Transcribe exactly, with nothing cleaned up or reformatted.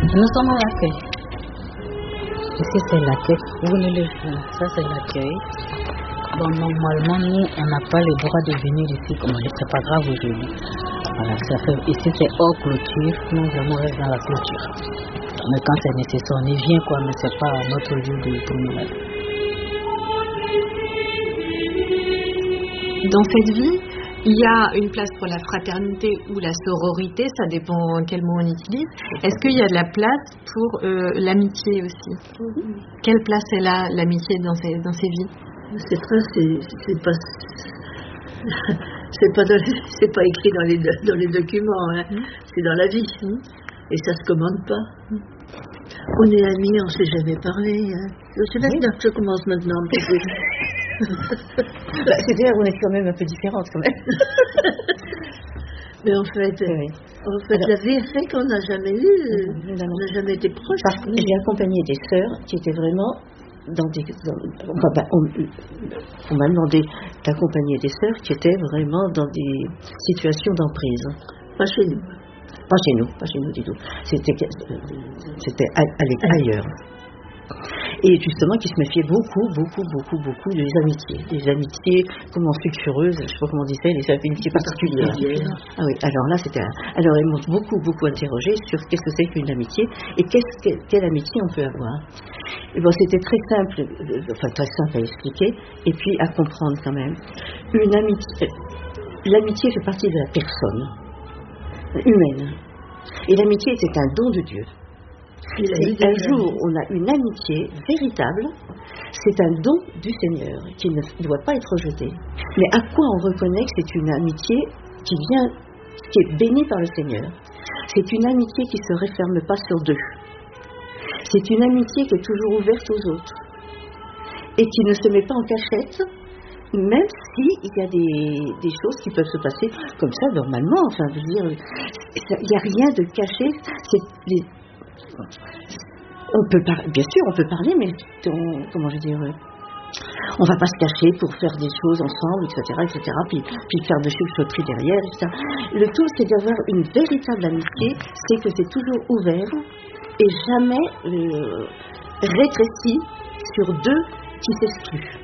Nous sommes en accueil. Ici, c'est l'accueil. Vous venez le voir. Ça, c'est l'accueil. Bon, normalement, nous, on n'a pas le droit de venir ici. Comme c'est pas grave aujourd'hui. Voilà, ça fait, ici, c'est hors clôture. Nous, vraiment, on reste dans la clôture. Mais quand c'est nécessaire, on y vient, quoi. Mais c'est pas notre lieu de promenade. Dans cette vie, il y a une place pour la fraternité ou la sororité, ça dépend quel mot on utilise. Est-ce qu'il y a de la place pour euh, l'amitié aussi? Mm-hmm. Quelle place elle a, l'amitié, dans ces, dans ces vies? C'est ça, c'est, c'est pas, c'est pas, dans les, c'est pas écrit dans les, dans les documents, hein. Mm-hmm. C'est dans la vie, hein. Et ça se commande pas. Mm-hmm. On est amis, on s'est jamais parlé, hein. C'est maintenant que je commence maintenant un petit peu. Bah, c'est-à-dire on est quand même un peu différentes quand même. Mais en fait, oui. en fait Alors, la vie a fait qu'on n'a jamais eu, on n'a jamais été proches. Parce que j'ai accompagné des sœurs qui étaient vraiment dans des... Dans, enfin, bah, on, on m'a demandé d'accompagner des sœurs qui étaient vraiment dans des situations d'emprise. Pas chez nous. Pas chez nous, pas chez nous du tout. C'était, c'était à, à ailleurs. Et justement qui se méfiait beaucoup, beaucoup, beaucoup, beaucoup des amitiés. Des amitiés, comment sulfureuses, je ne sais pas comment on dit ça, des amitiés particulières. Ah oui, alors là, c'était... Un... Alors, ils m'ont beaucoup, beaucoup interrogé sur qu'est-ce que c'est qu'une amitié et qu'est-ce que, quelle amitié on peut avoir. Et bon, c'était très simple, enfin très simple à expliquer, et puis à comprendre quand même. Une amitié... L'amitié fait partie de la personne humaine. Et l'amitié, c'est un don de Dieu. Si un jour on a une amitié véritable, c'est un don du Seigneur qui ne doit pas être rejeté. Mais à quoi on reconnaît que c'est une amitié qui vient, qui est bénie par le Seigneur? C'est une amitié qui ne se referme pas sur deux. C'est une amitié qui est toujours ouverte aux autres et qui ne se met pas en cachette, même s'il y a des, des choses qui peuvent se passer comme ça normalement. Enfin, je veux dire, il n'y a rien de caché. C'est les, On peut par... Bien sûr, on peut parler, mais on... comment je veux dire, on va pas se cacher pour faire des choses ensemble, et cetera, et cetera, puis, puis faire des chuchoteries derrière, et cetera. Le tout, c'est d'avoir une véritable amitié, c'est que c'est toujours ouvert et jamais euh, rétréci sur deux qui s'excluent.